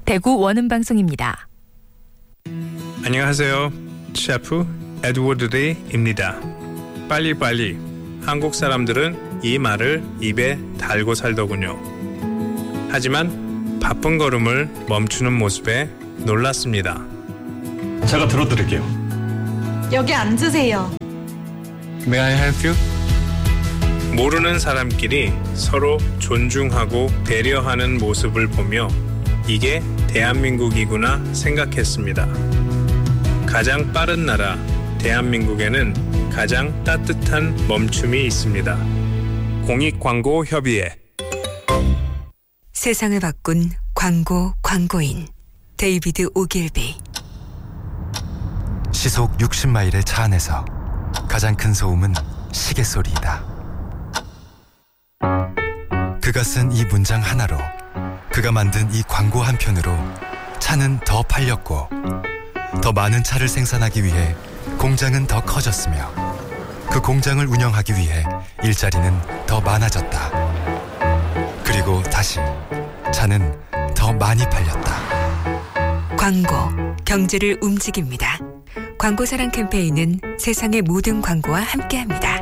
대구 원음방송입니다. 안녕하세요. 셰프 에드워드 리입니다. 빨리빨리. 한국 사람들은 이 말을 입에 달고 살더군요. 하지만 바쁜 걸음을 멈추는 모습에 놀랐습니다. 제가 들어드릴게요. 여기 앉으세요. May I help you? 모르는 사람끼리 서로 존중하고 배려하는 모습을 보며 이게 대한민국이구나 생각했습니다. 가장 빠른 나라 대한민국에는 가장 따뜻한 멈춤이 있습니다. 공익광고협의회. 세상을 바꾼 광고인 데이비드 오길비. 시속 60마일의 차 안에서 가장 큰 소음은 시계 소리이다. 그가 쓴 이 문장 하나로, 그가 만든 이 광고 한 편으로 차는 더 팔렸고, 더 많은 차를 생산하기 위해 공장은 더 커졌으며, 그 공장을 운영하기 위해 일자리는 더 많아졌다. 그리고 다시 차는 더 많이 팔렸다. 광고, 경제를 움직입니다. 광고사랑 캠페인은 세상의 모든 광고와 함께합니다.